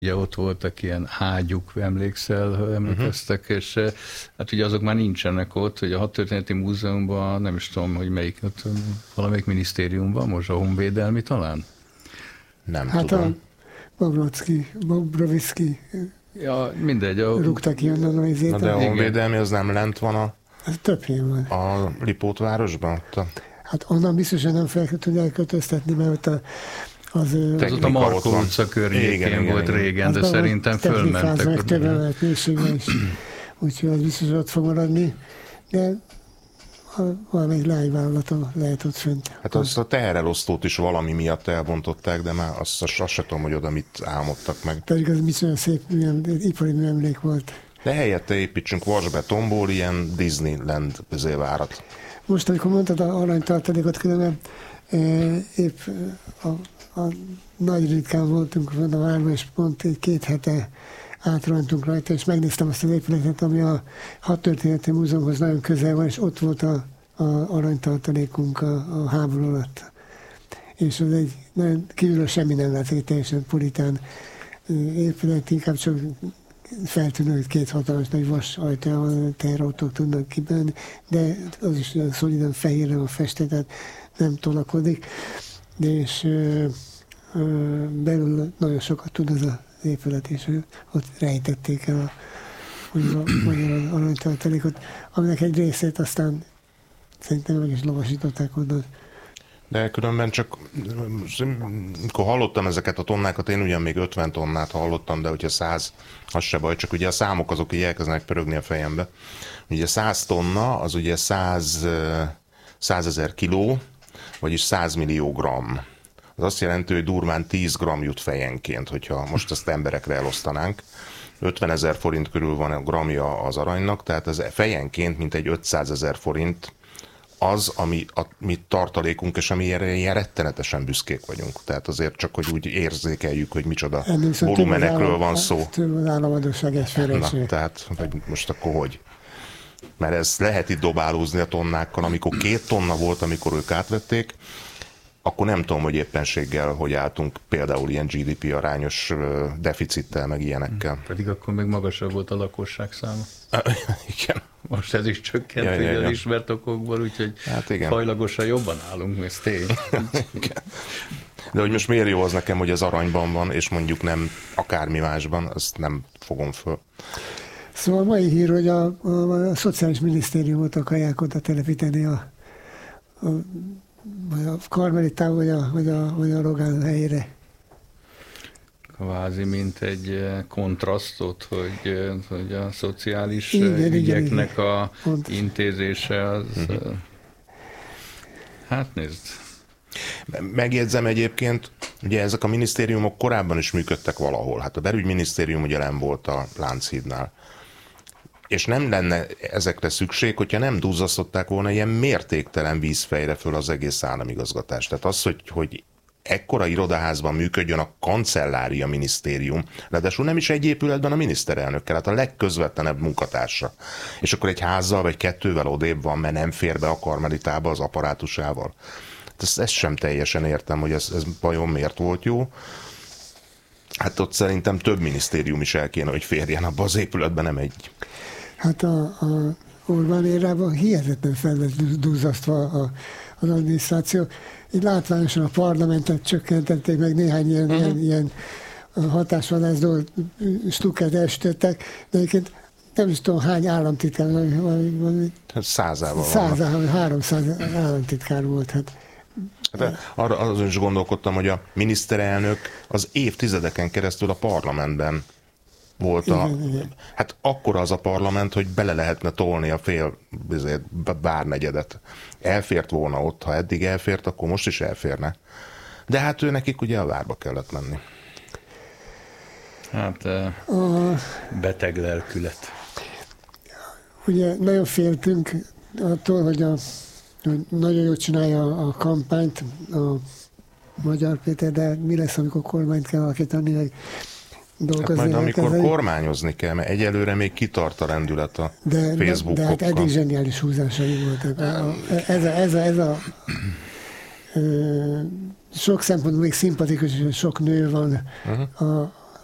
Ugye ott voltak ilyen ágyuk, emlékszel, ha emlékeztek, és hát ugye azok már nincsenek ott, hogy a Hadtörténeti Múzeumban, nem is tudom, hogy melyik, ott valamelyik minisztériumban, most a Honvédelmi talán? Nem hát tudom. A Bobrovicki Ja, mindegy. rúgtak ki onnan a izét. Na de a Honvédelmi az nem lent van Ez több helyen van. a Lipótvárosban? Hát onnan biztosan nem fel tudják elkötöztetni, mert ott az ott a Markó utca környékén volt régen, de szerintem fölmentek. Meg több emelt mélységben is, úgyhogy az biztos ott fog maradni, de valamelyik lányvállalata lehet ott fönt. Hát azt a teherelosztót is valami miatt elbontották, de már azt sem tudom, hogy oda mit álmodtak meg. Pedig az micsoda szép ipari műemlék volt. De helyette építsünk vasbetonból ilyen Disneyland várat. Most, amikor mondtad a aranytartalékot, különben épp a nagy ritkán voltunk a várban, és pont egy 2 hete átrontunk rajta, és megnéztem azt az épületet, ami a Hadtörténeti Múzeumhoz nagyon közel van, és ott volt a aranytartalékunk a háború alatt. És az egy nagyon kívülről semmi nem látszik, teljesen puritán épület, inkább csak feltűnő, hogy 2 hatalmas nagy vas ajtajával teherautók tudnak kibenni, de az is szolidan fehérre van festve, tehát nem tolakodik, és belül nagyon sokat tud az az épület, és ott rejtették el a magyar aranytartalékot, aminek egy részét aztán szerintem meg is lovasították onnan. De különben csak, amikor hallottam ezeket a tonnákat, én ugyan még 50 tonnát hallottam, de hogyha 100, az se baj, csak ugye a számok azok így elkezdenek pörögni a fejembe. Ugye 100 tonna, az ugye 100 000 kiló, vagyis 100 millió gramm. Az azt jelenti, hogy durván 10 gramm jut fejenként, hogyha most ezt emberekre elosztanánk. 50 000 forint körül van a gramja az aranynak, tehát ez fejenként mintegy 500 000 forint az, ami tartalékunk, és amire ilyen rettenetesen büszkék vagyunk. Tehát azért csak, hogy úgy érzékeljük, hogy micsoda volumenekről van szó. Több az államadóság egyféleség. Tehát, vagy most akkor hogy? Mert ez lehet itt dobálózni a tonnákkal, amikor 2 tonna volt, amikor ők átvették, akkor nem tudom, hogy éppenséggel hogy álltunk például ilyen GDP arányos deficittel, meg ilyenekkel. Pedig akkor még magasabb volt a lakosság száma. Igen. Most ez is csökkent az ismert okokból, úgyhogy hát fajlagosan jobban állunk, ez tény. De hogy most miért jó az nekem, hogy az aranyban van, és mondjuk nem akármi másban, azt nem fogom föl. Szóval a mai hír, hogy a Szociális Minisztériumot akarják oda telepíteni a Karmelitán, vagy a Rogán helyére. Kvázi, mint egy kontrasztot, hogy a szociális igen, ügyeknek igen. a intézése az... Hát nézd. Megjegyzem egyébként, ugye ezek a minisztériumok korábban is működtek valahol. Hát a belügyminisztérium ugye nem volt a Lánchídnál. És nem lenne ezekre szükség, hogyha nem duzzasztották volna ilyen mértéktelen vízfejre föl az egész államigazgatást. Tehát az, hogy ekkora irodaházban működjön a kancellária minisztérium, ráadásul nem is egy épületben a miniszterelnökkel, hát a legközvetlenebb munkatársa. És akkor egy házzal vagy 2-vel odébb van, mert nem fér be a Karmelitába az apparátusával. Ezt sem teljesen értem, hogy ez vajon miért volt jó. Hát ott szerintem több minisztérium is el kéne, hogy férjen abba az épületben, nem egy. Hát a Orbán érában hihetetlen fel lett duzzasztva az adminisztráció. Így látványosan a parlamentet csökkentették, meg néhány ilyen hatásvadászból stukkát elsütöttek, de egyébként nem is tudom hány államtitkár, 100-ával 300 államtitkár volt. Hát. De arra azon is gondolkodtam, hogy a miniszterelnök az évtizedeken keresztül a parlamentben volt igen. Hát akkora az a parlament, hogy bele lehetne tolni a fél várnegyedet. Elfért volna ott, ha eddig elfért, akkor most is elférne. De hát ő nekik ugye a várba kellett menni. Hát beteg lelkület. Ugye nagyon féltünk attól, hogy nagyon jól csinálja a kampányt a Magyar Péter, de mi lesz, amikor kormányt kell alakítani, meg dolgozni. Hát majd amikor kormányozni kell, mert egyelőre még kitart a rendület a Facebookokkal. De hát eddig zseniális húzásai voltak. Ez a sok szempontból még szimpatikus, hogy sok nő van